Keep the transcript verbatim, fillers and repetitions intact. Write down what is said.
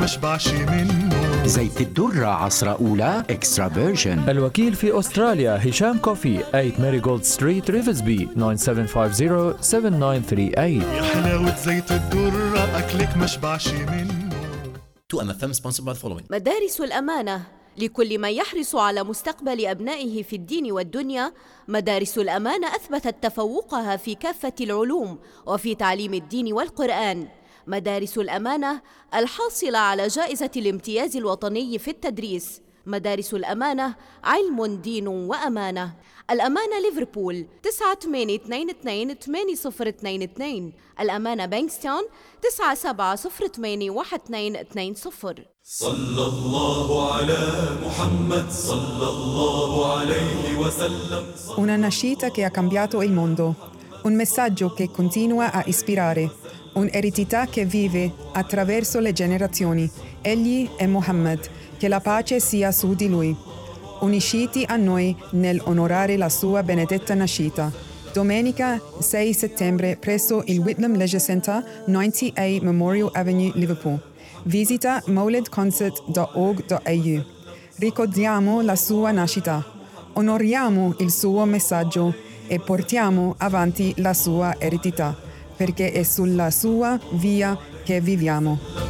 مشبعش منه. زيت الدرة عصرة أولى إكسترا فيرجن. الوكيل في أستراليا هشام كوفي ثمانية ماريغولد ستريت ريفزبي تسعة سبعة خمسة صفر سبعة تسعة ثلاثة ثمانية. يا حلاوة زيت الدرة أكلك مشبعش منه. تو إم إف إم sponsored by the following. مدارس الأمانة لكل من يحرص على مستقبل أبنائه في الدين والدنيا. مدارس الأمانة أثبتت تفوقها في كافة العلوم وفي تعليم الدين والقرآن. مدارس الأمانة الحاصلة على جائزة الامتياز الوطني في التدريس. مدارس الأمانة علم دين وأمانة. الأمانة ليفربول تسعة ثمانية اثنين اثنين ثمانية صفر اثنين اثنين. الأمانة بانكستون تسعة سبعة صفر ثمانية واحد اثنين اثنين صفر. صلى الله على محمد صلى الله عليه وسلم. Una nascita che ha cambiato il mondo, un messaggio che continua a ispirare, un'eredità che vive attraverso le generazioni. Egli è Muhammad, che la pace sia su di lui. Unisciti a noi nell'onorare la sua benedetta nascita. Domenica sei settembre presso il Whitlam Leisure Centre, novanta A Memorial Avenue, Liverpool. Visita mowlid concert dot org dot a u. Ricordiamo la sua nascita, onoriamo il suo messaggio e portiamo avanti la sua eredità, perché è sulla sua via che viviamo.